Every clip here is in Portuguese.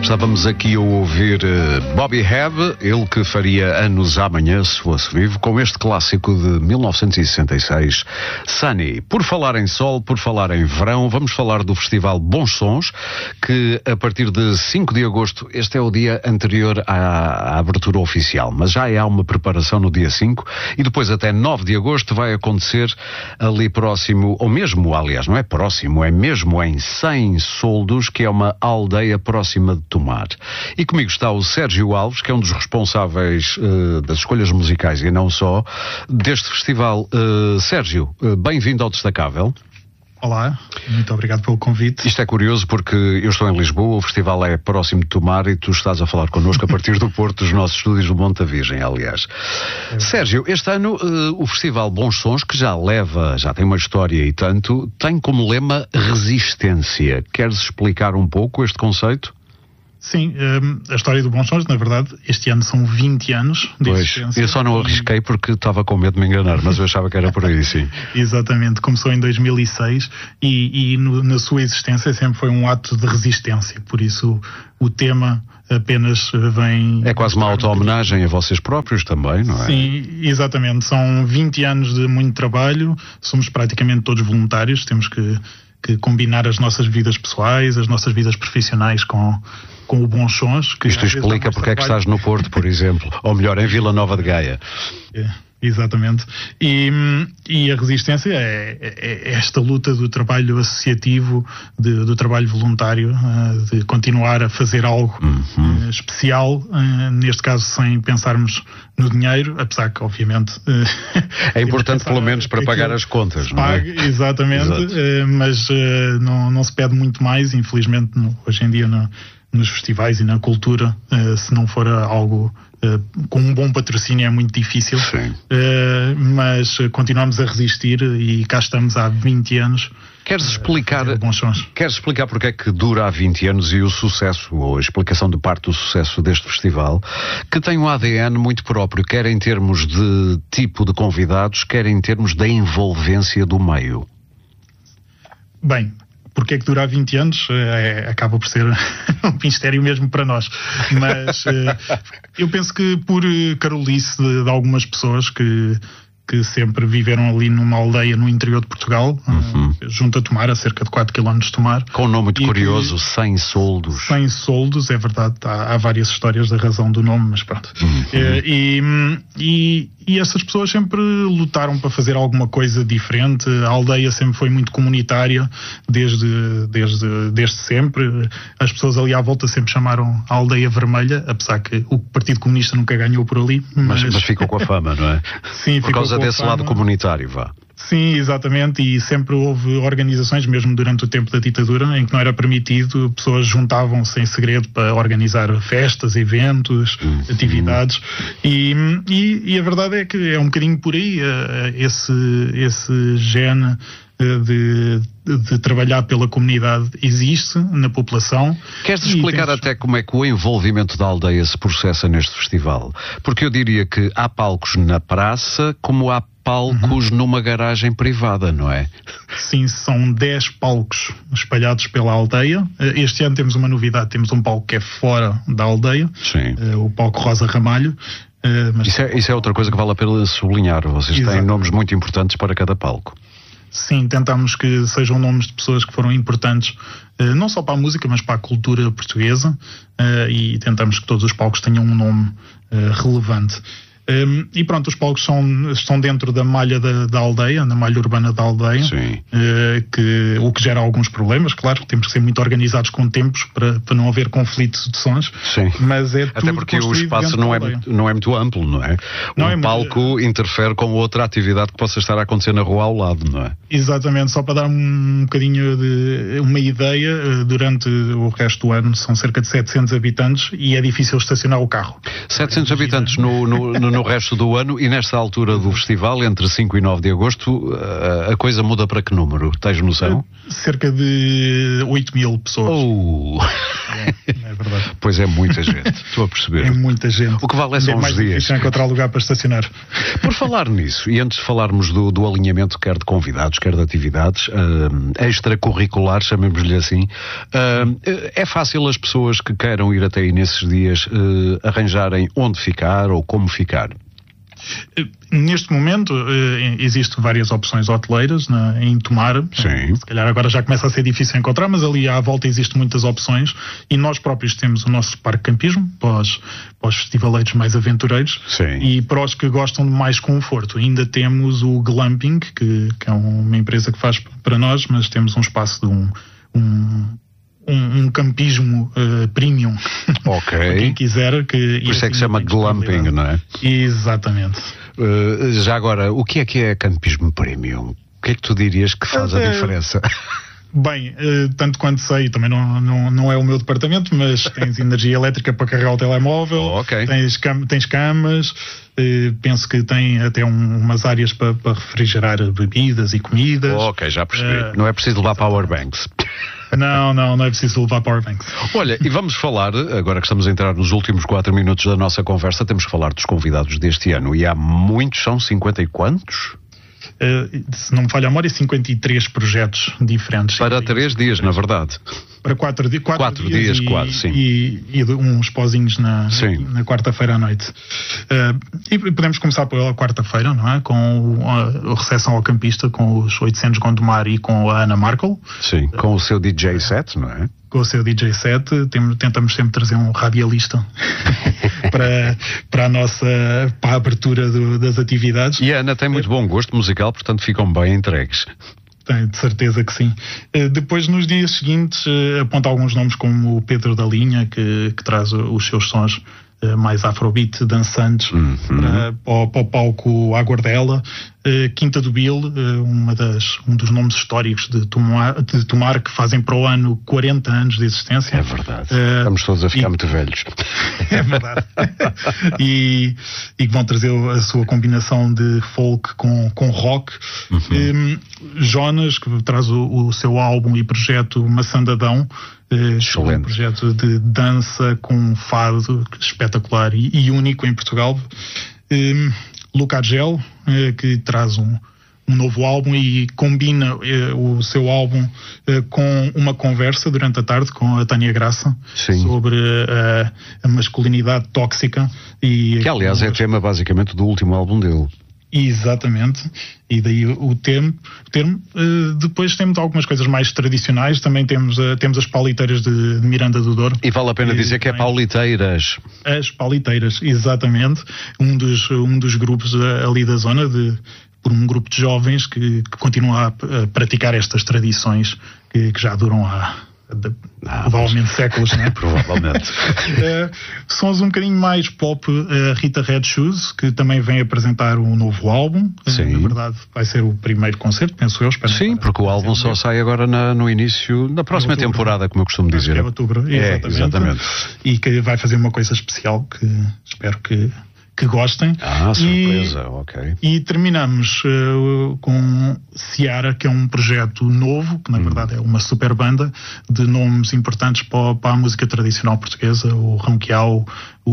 Estávamos aqui a ouvir Bobby Hebb, ele que faria anos amanhã se fosse vivo, com este clássico de 1966, Sunny. Por falar em sol, por falar em verão, vamos falar do Festival Bons Sons, que a partir de 5 de agosto, este é o dia anterior à abertura oficial, mas já há uma preparação no dia 5, e depois até 9 de agosto vai acontecer ali próximo, ou mesmo, aliás, não é próximo, é mesmo em 100 Soldos, que é uma aldeia próxima de Tomar. E comigo está o Sérgio Alves, que é um dos responsáveis das escolhas musicais e não só deste festival. Sérgio, bem-vindo ao Destacável. Olá, muito obrigado pelo convite. Isto é curioso porque eu estou em Lisboa, o festival é próximo de Tomar e tu estás a falar connosco a partir do Porto, dos nossos estúdios do Monte da Virgem, aliás. Sérgio, este ano o Festival Bons Sons, que já tem uma história e tanto, tem como lema resistência. Queres explicar um pouco este conceito? Sim, a história do Bons Sons, na verdade, este ano são 20 anos de existência. Eu só não arrisquei porque estava com medo de me enganar, mas eu achava que era por aí, sim. Exatamente, começou em 2006 e na sua existência sempre foi um ato de resistência, por isso o tema apenas vem... É quase uma auto-homenagem a vocês próprios também, não é? Sim, exatamente, são 20 anos de muito trabalho, somos praticamente todos voluntários, temos que combinar as nossas vidas pessoais, as nossas vidas profissionais com o Bons Sons. Isto explica porque é que estás no Porto, por exemplo, ou melhor, em Vila Nova de Gaia. Exatamente. E a resistência é esta luta do trabalho associativo, do trabalho voluntário, de continuar a fazer algo especial, neste caso sem pensarmos no dinheiro, apesar que obviamente é importante pelo menos para pagar as contas, não é? Exatamente. Mas não se pede muito mais, infelizmente hoje em dia nos festivais e na cultura, se não for algo com um bom patrocínio é muito difícil. Mas continuamos a resistir e cá estamos há 20 anos. Queres explicar porque é que dura há 20 anos e o sucesso, ou a explicação de parte do sucesso deste festival, que tem um ADN muito próprio, quer em termos de tipo de convidados, quer em termos da envolvência do meio? Bem, porque é que dura há 20 anos? Acaba por ser um mistério mesmo para nós. Mas eu penso que por carolice de algumas pessoas que sempre viveram ali numa aldeia no interior de Portugal, junto a Tomar, a cerca de 4 km de Tomar. Com um nome muito curioso, 100 Soldos. 100 Soldos, é verdade, há várias histórias da razão do nome, mas pronto. E essas pessoas sempre lutaram para fazer alguma coisa diferente. A aldeia sempre foi muito comunitária, desde sempre. As pessoas ali à volta sempre chamaram a Aldeia Vermelha, apesar que o Partido Comunista nunca ganhou por ali. Mas ficou com a fama, não é? Sim, por causa desse lado comunitário, vá. Sim, exatamente, e sempre houve organizações, mesmo durante o tempo da ditadura, em que não era permitido, pessoas juntavam-se em segredo para organizar festas, eventos, atividades, e a verdade é que é um bocadinho por aí, esse gene de trabalhar pela comunidade existe na população. Queres explicar até como é que o envolvimento da aldeia se processa neste festival? Porque eu diria que há palcos na praça, como há palcos numa garagem privada, não é? Sim, são 10 palcos espalhados pela aldeia. Este ano temos uma novidade, temos um palco que é fora da aldeia. Sim. O palco Rosa Ramalho. Mas isso é outra coisa que vale a pena sublinhar. Vocês têm nomes muito importantes para cada palco. Sim, tentamos que sejam nomes de pessoas que foram importantes, não só para a música, mas para a cultura portuguesa, e tentamos que todos os palcos tenham um nome relevante. E pronto, os palcos estão dentro da malha da aldeia, na malha urbana da aldeia, o que gera alguns problemas, claro, temos que ser muito organizados com tempos para não haver conflitos de sons. Sim. Mas é até porque o espaço não é muito amplo, não é? Um palco interfere com outra atividade que possa estar a acontecer na rua ao lado, não é? Exatamente, só para dar um bocadinho de uma ideia, durante o resto do ano são cerca de 700 habitantes e é difícil estacionar o carro. 700 habitantes no resto do ano, e nesta altura do festival, entre 5 e 9 de agosto, a coisa muda para que número? Tens noção? Cerca de 8 mil pessoas. É verdade. Pois é muita gente, estou a perceber. É muita gente. O que vale é só uns dias. É mais difícil encontrar lugar para estacionar. Por falar nisso, e antes de falarmos do alinhamento quer de convidados, quer de atividades extracurriculares, chamemos-lhe assim, é fácil as pessoas que queiram ir até aí nesses dias arranjarem onde ficar ou como ficar? Neste momento existem várias opções hoteleiras em Tomar. Sim. Se calhar agora já começa a ser difícil encontrar, mas ali à volta existem muitas opções e nós próprios temos o nosso parque de campismo para os festivaleiros mais aventureiros. Sim. E para os que gostam de mais conforto. Ainda temos o Glamping, que é uma empresa que faz para nós, mas temos um espaço de um campismo premium. Ok. Para quem quiser. Por isso é que se chama glamping, não é? Exatamente. Já agora, o que é campismo premium? O que é que tu dirias que faz a diferença? Bem, tanto quanto sei, também não é o meu departamento, mas tens energia elétrica para carregar o telemóvel, okay. tens camas, penso que tem até umas áreas para refrigerar bebidas e comidas. Ok, já percebi. Não é preciso levar powerbanks. Não é preciso levar powerbanks. Olha, e vamos falar, agora que estamos a entrar nos últimos 4 minutos da nossa conversa, temos que falar dos convidados deste ano. E há muitos, são 50 e quantos? Se não me falha a memória, 53 projetos diferentes. Para 3 dias, na verdade. Para 4 dias quase, sim. E uns pozinhos na quarta-feira à noite. E podemos começar pela quarta-feira, não é? Com a recepção ao campista, com os 800 Gondomar e com a Ana Markel. Sim, com o seu DJ set, não é? Com o seu DJ set, tentamos sempre trazer um radialista para a abertura das atividades. E a Ana tem muito bom gosto musical, portanto ficam bem entregues. Tenho de certeza que sim. Depois, nos dias seguintes, aponta alguns nomes como o Pedro da Linha, que traz os seus sons mais afrobeat, dançantes, para o palco Aguardela. Quinta do Bill, um dos nomes históricos de Tomar, que fazem para o ano 40 anos de existência. É verdade. Estamos todos a ficar muito velhos. É verdade. E que vão trazer a sua combinação de folk com rock. Jonas, que traz o seu álbum e projeto Maçandadão. Um projeto de dança com fado espetacular e único em Portugal. Luca Argel, que traz um novo álbum e combina o seu álbum com uma conversa durante a tarde com a Tânia Graça. Sim. Sobre a masculinidade tóxica. Que aliás é tema basicamente do último álbum dele. Exatamente, e daí o termo. Depois temos algumas coisas mais tradicionais, também temos as pauliteiras de Miranda do Douro. E vale a pena dizer que é pauliteiras. As pauliteiras, exatamente, um dos grupos ali da zona, por um grupo de jovens que continua a praticar estas tradições que já duram provavelmente séculos, não é? Provavelmente. Sons um bocadinho mais pop, Rita Red Shoes, que também vem apresentar um novo álbum. Sim. Na verdade, vai ser o primeiro concerto, penso eu. Sim, porque o álbum só sai agora no início da próxima temporada, como eu costumo dizer. É outubro, exatamente. E que vai fazer uma coisa especial que espero que gostem. Surpresa, ok. E terminamos com Ciara, que é um projeto novo, que na verdade é uma super banda de nomes importantes para a música tradicional portuguesa, o Ronquial,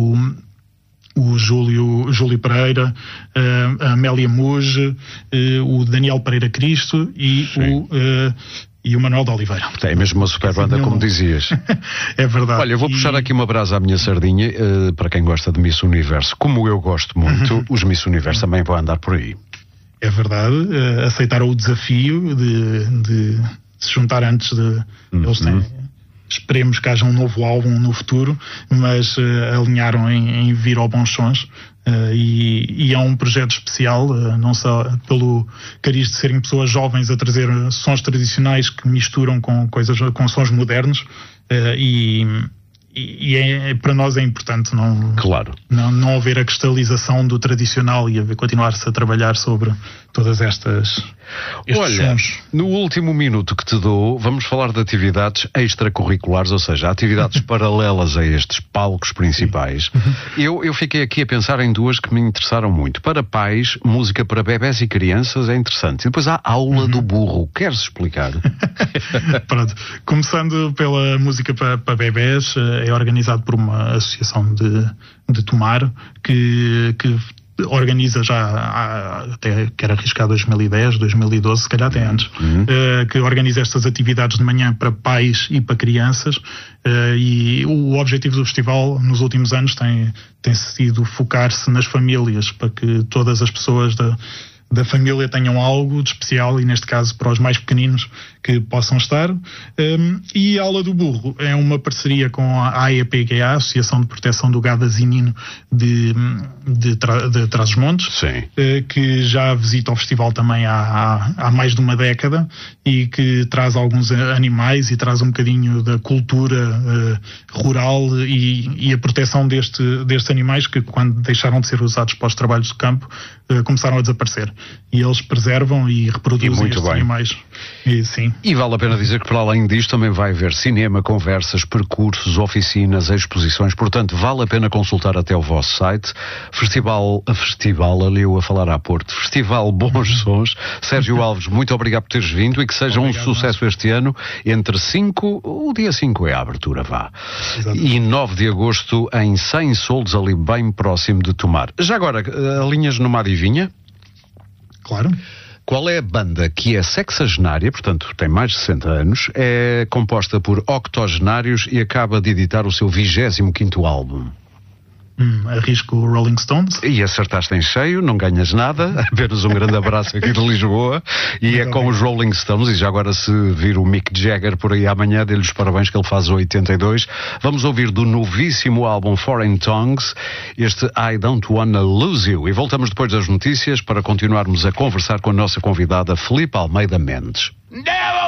o Júlio Pereira, a Amélia Muge, o Daniel Pereira Cristo e o Manuel de Oliveira. É mesmo uma super banda, como dizias. É verdade. Olha, eu vou puxar aqui uma brasa à minha sardinha, para quem gosta de Miss Universo. Como eu gosto muito, os Miss Universo também vão andar por aí. É verdade. Aceitaram o desafio de se juntar antes de... Eles têm... Esperemos que haja um novo álbum no futuro, mas alinharam em vir ao Bons Sons. E é um projeto especial, não só pelo cariz de serem pessoas jovens a trazer sons tradicionais que misturam com sons modernos, e para nós é importante não haver a cristalização do tradicional e continuar-se a trabalhar sobre todas estes sons. No último minuto que te dou, vamos falar de atividades extracurriculares, ou seja, atividades paralelas a estes palcos principais. Eu fiquei aqui a pensar em duas que me interessaram muito. Para pais, música para bebés e crianças é interessante. E depois há aula do burro. Queres explicar? Pronto. Começando pela música para bebés, é organizado por uma associação de Tomar que organiza já até quero arriscar 2010, 2012, se calhar até antes, que organiza estas atividades de manhã para pais e para crianças, e o objetivo do festival nos últimos anos tem sido focar-se nas famílias, para que todas as pessoas da família tenham algo de especial, e neste caso para os mais pequeninos que possam estar. E a aula do burro é uma parceria com a AEPGA, a Associação de Proteção do Gado Asinino de Trás-os-Montes, que já visita o festival também há mais de uma década, e que traz alguns animais e traz um bocadinho da cultura rural e a proteção destes animais, que quando deixaram de ser usados para os trabalhos de campo começaram a desaparecer, e eles preservam e reproduzem estes animais. E vale a pena dizer que, para além disto, também vai haver cinema, conversas, percursos, oficinas, exposições. Portanto, vale a pena consultar até o vosso site. Festival ali eu a falar à Porto. Festival Bons Sons. Sérgio Alves, muito obrigado por teres vindo, e que seja um sucesso este ano. Entre o dia 5 é a abertura, vá. Exatamente. E 9 de agosto em 100 Soldos, ali bem próximo de Tomar. Já agora, alinhas numa adivinha? Claro. Qual é a banda que é sexagenária, portanto tem mais de 60 anos, é composta por octogenários e acaba de editar o seu 25º álbum? Arrisco Rolling Stones. E acertaste em cheio, não ganhas nada, apenas um grande abraço aqui de Lisboa, e muito é com os Rolling Stones. E já agora, se vir o Mick Jagger por aí amanhã, dê-lhe os parabéns, que ele faz 82. Vamos ouvir do novíssimo álbum Foreign Tongues este I Don't Wanna Lose You, e voltamos depois das notícias para continuarmos a conversar com a nossa convidada Filipe Almeida Mendes.